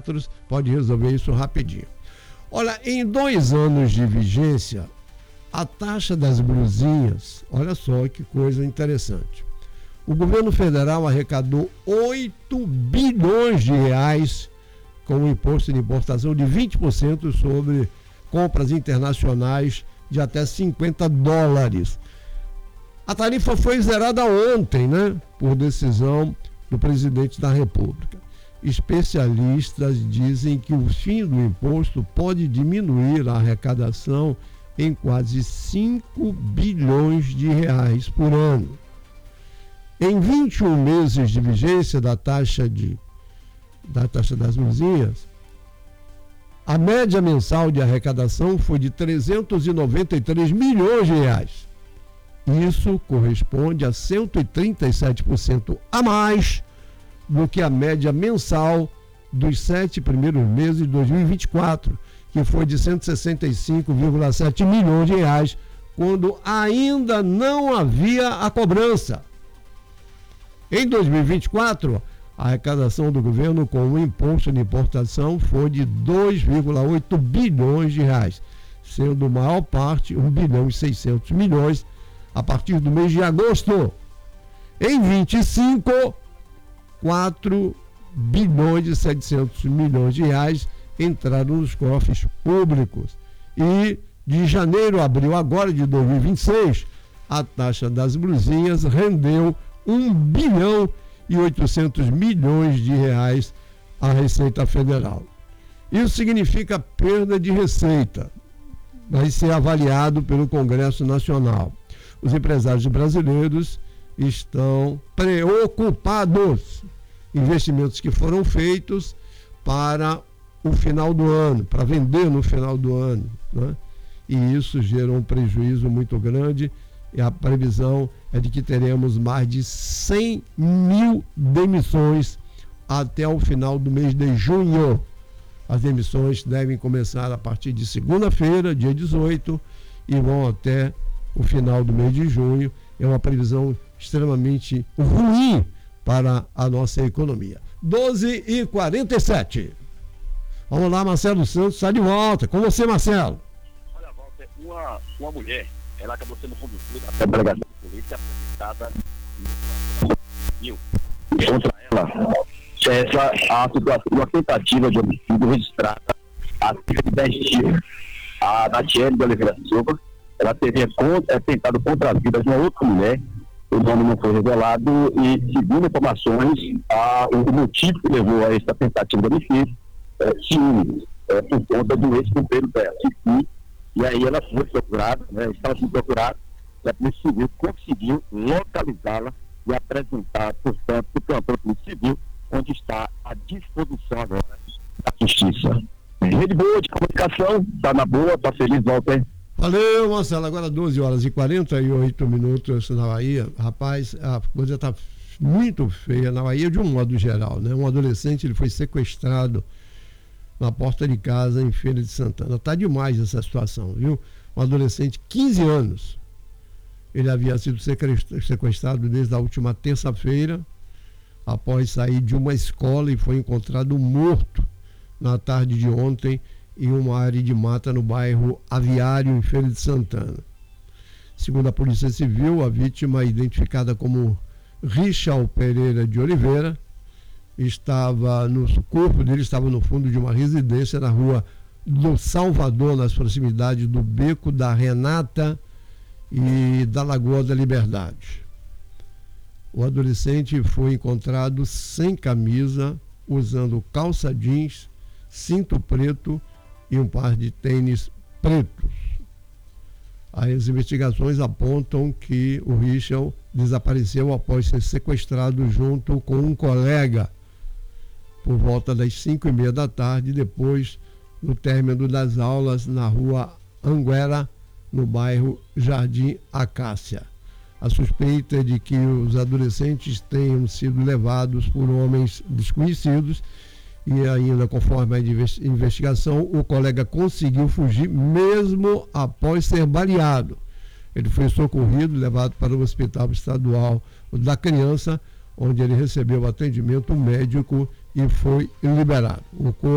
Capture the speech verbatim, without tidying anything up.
metros, pode resolver isso rapidinho. Olha, em dois anos de vigência, a taxa das blusinhas, olha só que coisa interessante. O governo federal arrecadou oito bilhões de reais com o imposto de importação de vinte por cento sobre compras internacionais de até cinquenta dólares. A tarifa foi zerada ontem, né, por decisão do presidente da República. Especialistas dizem que o fim do imposto pode diminuir a arrecadação em quase cinco bilhões de reais por ano. Em vinte e um meses de vigência da taxa, de, da taxa das blusinhas, a média mensal de arrecadação foi de trezentos e noventa e três milhões de reais. Isso corresponde a cento e trinta e sete por cento a mais do que a média mensal dos sete primeiros meses de dois mil e vinte e quatro, que foi de cento e sessenta e cinco vírgula sete milhões de reais, quando ainda não havia a cobrança. Em dois mil e vinte e quatro, a arrecadação do governo com o imposto de importação foi de dois vírgula oito bilhões de reais, sendo a maior parte um bilhão e seiscentos milhões a partir do mês de agosto. Em vinte e cinco, quatro bilhões e setecentos milhões de reais entraram nos cofres públicos. E de janeiro a abril agora de dois mil e vinte e seis, a taxa das blusinhas rendeu um bilhão e oitocentos milhões de reais à Receita Federal. Isso significa perda de receita. Vai ser avaliado pelo Congresso Nacional. Os empresários brasileiros estão preocupados. Investimentos que foram feitos para o final do ano, para vender no final do ano, né? E isso gera um prejuízo muito grande, e a previsão é de que teremos mais de cem mil demissões até o final do mês de junho. As demissões devem começar a partir de segunda-feira, dia dezoito, e vão até o final do mês de junho. É uma previsão extremamente ruim para a nossa economia. doze e quarenta e sete. Vamos lá, Marcelo Santos está de volta. Com você, Marcelo. Olha, Walter, uma, uma mulher, ela acabou sendo conduzida até a delegacia de polícia apresentada no contra ela. Essa a situação, uma tentativa de homicídio registrada há cerca de dez dias. A Natiele de Oliveira Silva, ela teria contra, tentado contra a vida de uma outra mulher. O nome não foi revelado e, segundo informações, a, o motivo que levou a essa tentativa de homicídio é ciúmes, é, por conta do ex-companheiro dela. E, e aí ela foi procurada, né, estava sendo procurada, e a Polícia Civil conseguiu localizá-la e apresentar, portanto, o plantão da Polícia Civil, onde está à disposição agora da Justiça. Rede boa de comunicação, está na boa, está feliz, Walter. Valeu, Marcelo. Agora doze horas e quarenta e oito minutos na Bahia. Rapaz, a coisa está muito feia na Bahia de um modo geral, né? Um adolescente, ele foi sequestrado na porta de casa em Feira de Santana. Está demais essa situação, viu? Um adolescente, quinze anos. Ele havia sido sequestrado desde a última terça-feira, após sair de uma escola, e foi encontrado morto na tarde de ontem em uma área de mata no bairro Aviário, em Feira de Santana. Segundo a Polícia Civil, a vítima, identificada como Richard Pereira de Oliveira, estava no o corpo dele estava no fundo de uma residência na rua do Salvador, nas proximidades do Beco da Renata e da Lagoa da Liberdade. O adolescente foi encontrado sem camisa, usando calça jeans, cinto preto e um par de tênis pretos. As investigações apontam que o Richard desapareceu após ser sequestrado junto com um colega por volta das cinco e meia da tarde, depois do término das aulas na rua Anguera, no bairro Jardim Acácia. A suspeita é de que os adolescentes tenham sido levados por homens desconhecidos e, ainda conforme a investigação, o colega conseguiu fugir mesmo após ser baleado. Ele foi socorrido, levado para o Hospital Estadual da Criança, onde ele recebeu atendimento médico e foi liberado. O